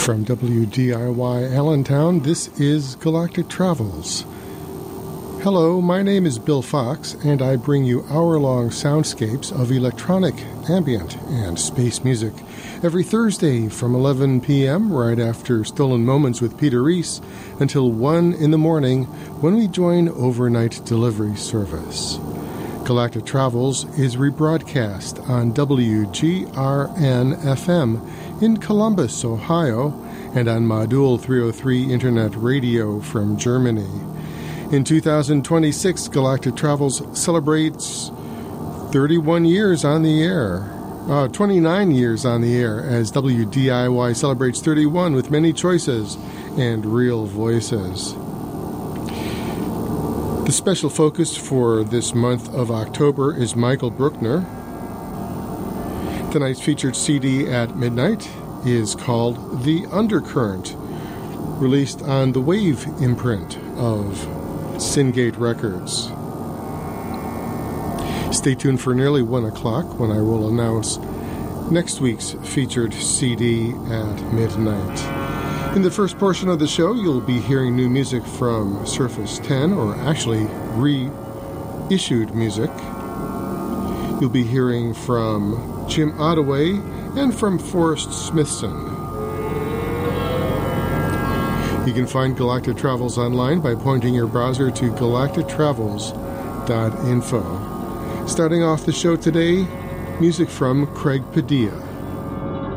From WDIY Allentown, this is Galactic Travels. Hello, my name is Bill Fox, and I bring you hour-long soundscapes of electronic, ambient, and space music every Thursday from 11 p.m. right after Stolen Moments with Peter Reese until 1 in the morning when we join overnight delivery service. Galactic Travels is rebroadcast on WGRN-FM in Columbus, Ohio, and on Modul 303 Internet Radio from Germany. In 2026, Galactic Travels celebrates 31 years on the air. 29 years on the air as WDIY celebrates 31 with many choices and real voices. The special focus for this month of October is Michael Bruckner. Tonight's featured CD at midnight is called The Undercurrent, released on the Wave imprint of Syngate Records. Stay tuned for nearly 1 o'clock when I will announce next week's featured CD at midnight. In the first portion of the show, you'll be hearing new music from Surface 10, or actually reissued music. You'll be hearing from Jim Ottaway and from Forrest Smithson. You can find Galactic Travels online by pointing your browser to galactictravels.info. Starting off the show today, music from Craig Padilla.